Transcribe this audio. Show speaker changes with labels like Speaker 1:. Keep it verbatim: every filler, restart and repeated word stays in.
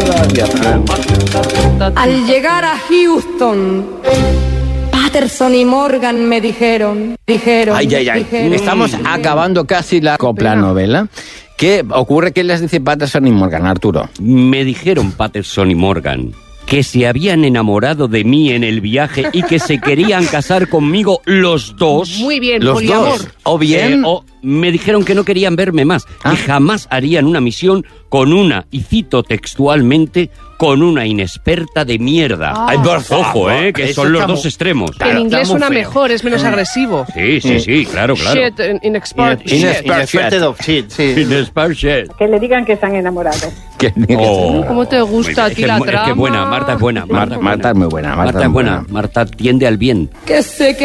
Speaker 1: Al llegar a Houston, Patterson y Morgan me dijeron, dijeron,
Speaker 2: Ay, ay, ay.
Speaker 1: dijeron,
Speaker 2: Estamos
Speaker 1: dijeron.
Speaker 2: acabando casi la copla novela. ¿Qué ocurre? ¿Qué les dice Patterson y Morgan, Arturo?
Speaker 3: Me dijeron Patterson y Morgan que se habían enamorado de mí en el viaje y que se querían casar conmigo los dos.
Speaker 4: Muy bien,
Speaker 2: Los
Speaker 4: poliamor.
Speaker 2: dos. O bien...
Speaker 3: Eh, o me dijeron que no querían verme más,
Speaker 2: Ah.
Speaker 3: que jamás harían una misión con una, y cito textualmente, con una inexperta de mierda.
Speaker 4: Ah.
Speaker 2: Ay, por favor,
Speaker 3: Ojo, eh, que
Speaker 2: eso
Speaker 3: son los
Speaker 2: está
Speaker 3: dos
Speaker 2: muy-
Speaker 3: extremos.
Speaker 4: Que en inglés
Speaker 2: está muy
Speaker 4: suena
Speaker 2: feo.
Speaker 4: mejor, es menos agresivo.
Speaker 3: Sí, sí, sí, claro, claro.
Speaker 4: Shit, in- inexpert shit.
Speaker 2: Inexpert shit.
Speaker 5: Sí.
Speaker 3: Inexpert shit.
Speaker 6: Que le digan que están enamorados.
Speaker 2: Que-
Speaker 3: Oh.
Speaker 4: ¿Cómo te gusta a
Speaker 3: Es
Speaker 4: ti
Speaker 3: que
Speaker 4: la
Speaker 3: es mu- es que
Speaker 4: trama?
Speaker 3: buena, Marta es buena.
Speaker 2: Marta, Marta es muy buena. Marta,
Speaker 3: Marta es buena, Marta tiende al bien.
Speaker 1: Que sé que